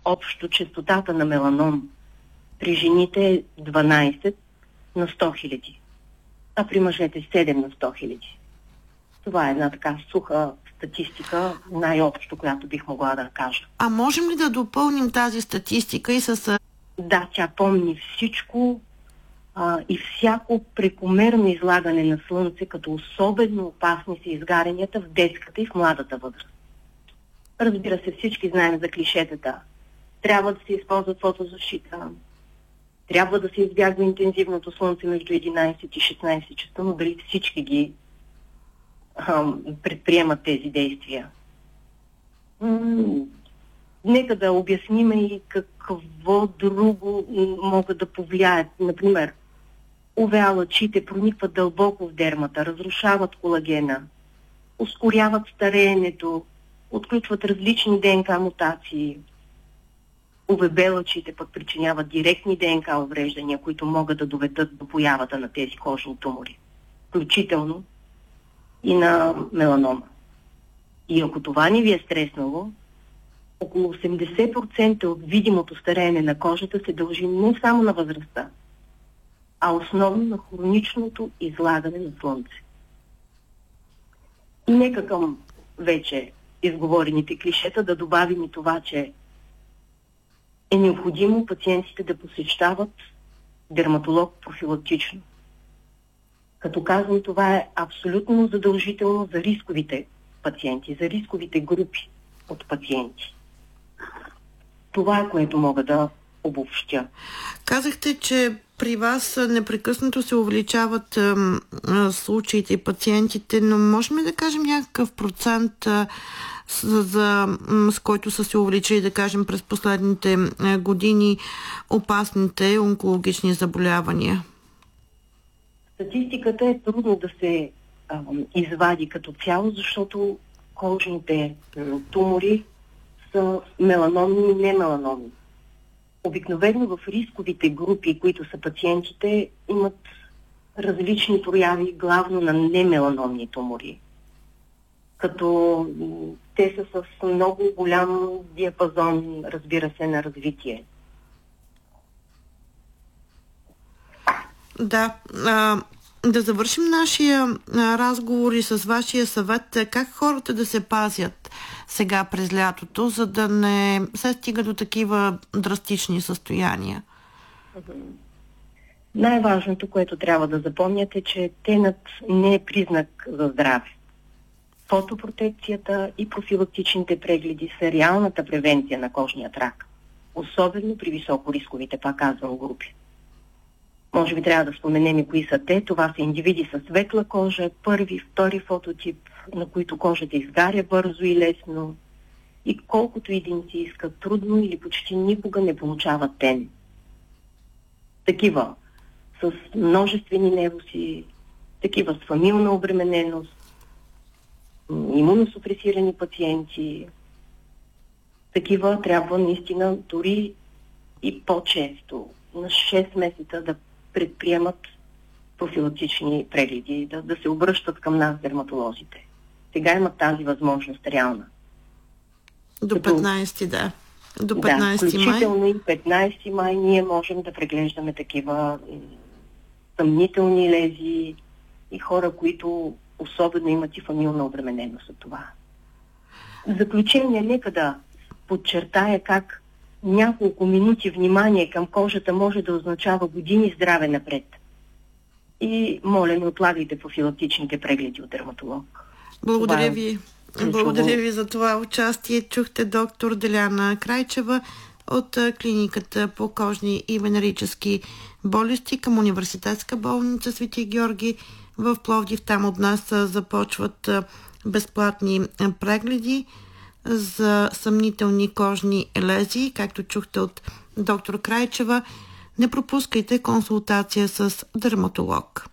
общо честотата на меланом при жените е 12 на 100 хиляди, а при мъжете 7 на 100 хиляди. Това е една така суха статистика, най-общо, която бих могла да кажа. А можем ли да допълним тази статистика и с... Да, тя помни всичко и всяко прекомерно излагане на слънце, като особено опасни са изгарянията в детската и в младата възраст. Разбира се, всички знаем за клишетата. Трябва да се използват фотозащита, трябва да се избягва интензивното слънце между 11 и 16 часа, но дали всички ги предприемат тези действия? Нека да обясним и какво друго могат да повлияят. Например, УВА лъчите проникват дълбоко в дермата, разрушават колагена, ускоряват стареенето, отключват различни ДНК мутации. УВБ лъчите пък причиняват директни ДНК увреждания, които могат да доведат до появата на тези кожни тумори, включително и на меланома. И ако това не ви е стреснало, около 80% от видимото стареене на кожата се дължи не само на възрастта, а основно на хроничното излагане на слънце. И нека към вече изговорените клишета да добавим и това, че е необходимо пациентите да посещават дерматолог профилактично. Като казвам, това е абсолютно задължително за рисковите пациенти, за рисковите групи от пациенти. Това е, което мога да обобщя. Казахте, че при вас непрекъснато се увеличават случаите и пациентите, но можем ли да кажем някакъв процент, с който са се увеличили, да кажем, през последните години опасните онкологични заболявания? Статистиката е трудно да се извади като цяло, защото кожните тумори са меланомни и немеланомни. Обикновено в рисковите групи, които са пациентите, имат различни прояви, главно на немеланомни тумори. Като те са с много голям диапазон, разбира се, на развитие. Да, да завършим нашия разговор и с вашия съвет. Как хората да се пазят сега през лятото, за да не се стига до такива драстични състояния? Най-важното, което трябва да запомняте, че тенът не е признак за здраве. Фотопротекцията и профилактичните прегледи са реалната превенция на кожния рак, особено при високорисковите, пак казвам, групи. Може би трябва да споменем и кои са те. Това са индивиди със светла кожа, първи, втори фототип, на които кожата изгаря бързо и лесно и колкото и да им се иска, трудно или почти никога не получават тен. Такива с множествени неврози, такива с фамилна обремененост, имуносупресирани пациенти. Такива трябва наистина дори и по-често, на 6 месеца, да предприемат профилактични прегледи, да се обръщат към нас дерматолозите. Сега имат тази възможност реална. До 15, да. До 15 май. Включително и 15 май ние можем да преглеждаме такива съмнителни лезии и хора, които особено имат и фамилна обремененост от това. В заключение, нека да подчертая как няколко минути внимание към кожата може да означава години здраве напред. И моля, не отлагайте профилактичните прегледи от дерматолог. Благодаря ви. Благодаря ви за това участие. Чухте доктор Деляна Крайчева от клиниката по кожни и венерически болести към Университетска болница Свети Георги в Пловдив. Там от нас започват безплатни прегледи за съмнителни кожни лезии. Както чухте от доктор Крайчева, не пропускайте консултация с дерматолог.